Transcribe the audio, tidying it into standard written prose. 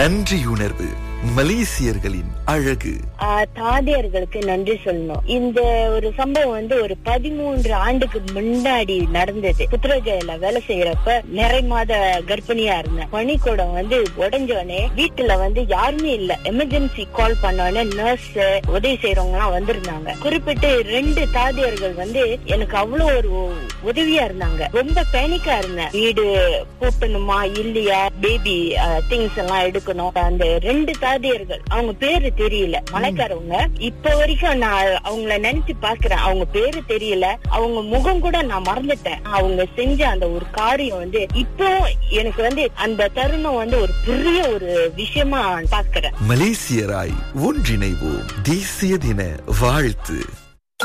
நன்றியுணர்வு மலேசியர்களின் அழகு. தாதியர்களுக்கு நன்றி சொல்லணும். இந்த ஒரு சம்பவம் ஒரு 13 ஆண்டுக்கு முன்னாடி நடந்தது. புத்ரஜயில வேலை செய்யறப்ப நிறை மாத கர்ப்பிணியா இருந்தேன். பனிக்கூடம் உடஞ்சோடனே வீட்டுல யாருமே இல்ல. எமர்ஜென்சி கால் பண்ணோடனே நர்ஸ் உதவி செய்யறவங்க எல்லாம் வந்திருந்தாங்க. குறிப்பிட்டு 2 தாதியர்கள் எனக்கு அவ்வளவு ஒரு உதவியா இருந்தாங்க. ரொம்ப பேனிக்கா இருந்தேன். வீடு கூட்டணுமா இல்லையா, பேபி திங்ஸ் எல்லாம் எடுக்கணும். அந்த 2 தாதியர்கள், அவங்க பேரு தெரியல, மலைக்காரவங்க. இப்ப வரைக்கும் நான் அவங்கள நினைச்சு பாக்குறேன். அவங்க பேரு தெரியல, அவங்க முகம் கூட நான் மறந்துட்டேன். அவங்க செஞ்ச அந்த ஒரு காரியம் இப்போ எனக்கு அந்த தருணம் ஒரு பெரிய ஒரு விஷயமா பாக்குறேன். மலேசியராய் ஒன்றிணைவோம். தேசிய தின வாழ்த்து.